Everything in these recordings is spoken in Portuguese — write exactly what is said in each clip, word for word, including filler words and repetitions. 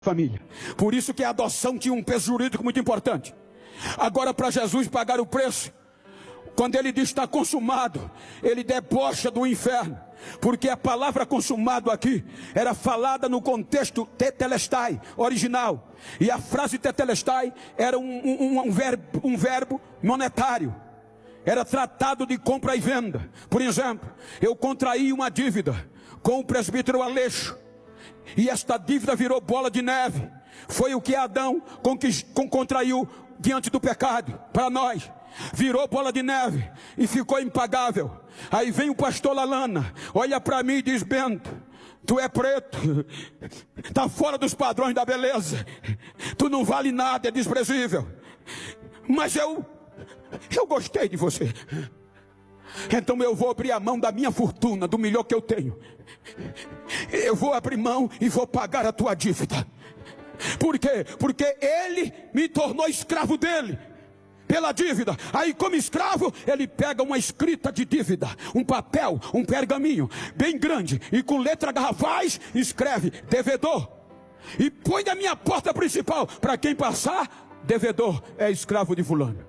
família. Por isso que a adoção tinha um peso jurídico muito importante. Agora, para Jesus pagar o preço, quando ele diz está consumado, ele debocha do inferno, porque a palavra consumado aqui era falada no contexto tetelestai, original, e a frase tetelestai era um, um, um, verbo, um verbo monetário, era tratado de compra e venda. Por exemplo, eu contraí uma dívida com o presbítero Aleixo, e esta dívida virou bola de neve. Foi o que Adão contraiu diante do pecado para nós. Virou bola de neve e ficou impagável. Aí vem o pastor Lalana, olha para mim e diz: Bento, tu é preto, está fora dos padrões da beleza, tu não vale nada, é desprezível. Mas eu, eu gostei de você. Então eu vou abrir a mão da minha fortuna, do melhor que eu tenho. Eu vou abrir mão e vou pagar a tua dívida. Por quê? Porque ele me tornou escravo dele, pela dívida. Aí, como escravo, ele pega uma escrita de dívida, um papel, um pergaminho bem grande, e com letra garrafais escreve devedor, e põe na minha porta principal, para quem passar: devedor é escravo de fulano.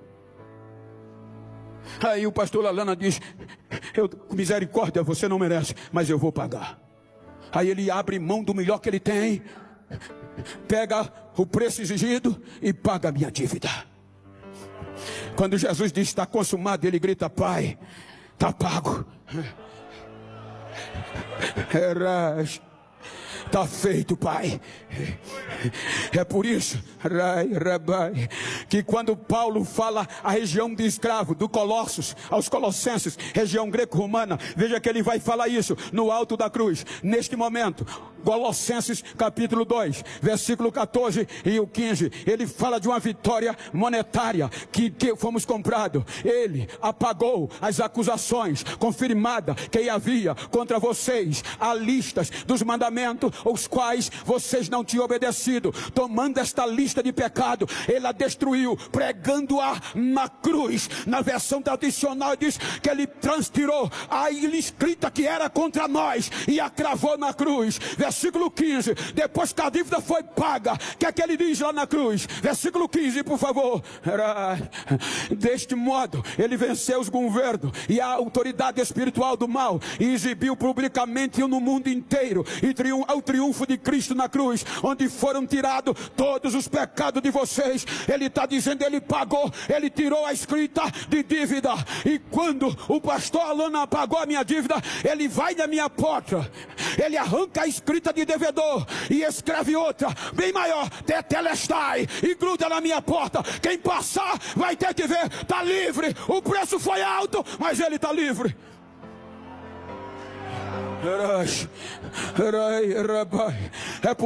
Aí o pastor Lalana diz: eu, misericórdia, você não merece, mas eu vou pagar. Aí ele abre mão do melhor que ele tem, pega o preço exigido e paga a minha dívida. Quando Jesus diz está consumado, ele grita: Pai, está pago, está feito, Pai. É por isso que quando Paulo fala a região de escravo, do Colossos aos Colossenses, região greco-romana, veja que ele vai falar isso no alto da cruz. Neste momento, Colossenses capítulo dois, versículo quatorze e o quinze, ele fala de uma vitória monetária, que, que fomos comprados. Ele apagou as acusações confirmadas que havia contra vocês, a listas dos mandamentos, os quais vocês não tinham obedecido. Tomando esta lista de pecado, ele a destruiu, pregando-a na cruz. Na versão tradicional diz que ele transtirou a escrita que era contra nós e a cravou na cruz. Versículo quinze, depois que a dívida foi paga, o que é que ele diz lá na cruz? Versículo quinze, por favor. Deste modo ele venceu os governos e a autoridade espiritual do mal, e exibiu publicamente no mundo inteiro e triun ao triunfo de Cristo na cruz, onde foram tirados todos os pecados de vocês. Ele está dizendo, ele pagou, ele tirou a escrita de dívida. E quando o pastor Alana pagou a minha dívida, ele vai na minha porta, ele arranca a escrita de devedor e escreve outra bem maior, tetelestai, e gruda na minha porta. Quem passar vai ter que ver, está livre. O preço foi alto, mas ele está livre. É por